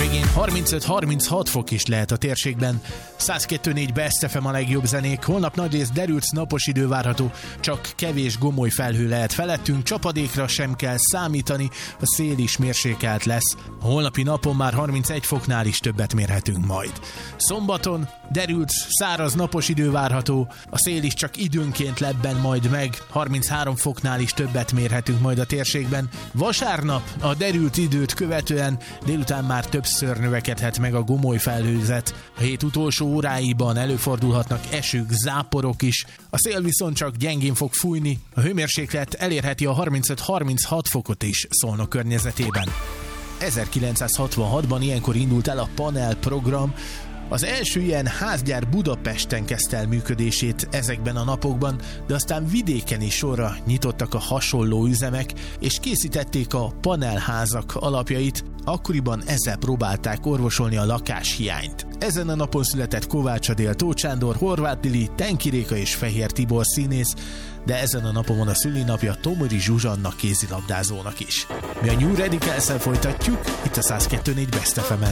Hétvégén 35-36 fok is lehet a térségben. 102.4 Best FM a legjobb zenék. Holnap nagyrészt derült napos idő várható, csak kevés gomoly felhő lehet felettünk, csapadékra sem kell számítani, a szél is mérsékelt lesz. A holnapi napon már 31 foknál is többet mérhetünk majd. Szombaton derült, száraz napos idő várható, a szél is csak időnként lebben majd meg, 33 foknál is többet mérhetünk majd a térségben. Vasárnap a derült időt követően délután már többször növekedhet meg a gomoly felhőzet. A hét utolsó óráiban előfordulhatnak esők, záporok is. A szél viszont csak gyengén fog fújni, a hőmérséklet elérheti a 35-36 fokot is Szolnok környezetében. 1966-ban ilyenkor indult el a Panel program. Az első ilyen házgyár Budapesten kezdte el működését ezekben a napokban, de aztán vidéken is sorra nyitottak a hasonló üzemek, és készítették a panelházak alapjait. Akkoriban ezzel próbálták orvosolni a lakáshiányt. Ezen a napon született Kovács Adél, Tóth Sándor, Horváth Lili, Tenki Réka és Fehér Tibor színész, de ezen a napon van a szülinapja Tomori Zsuzsanna kézilabdázónak is. Mi a New Radicals-szel folytatjuk, itt a 102.4 Best FM-en.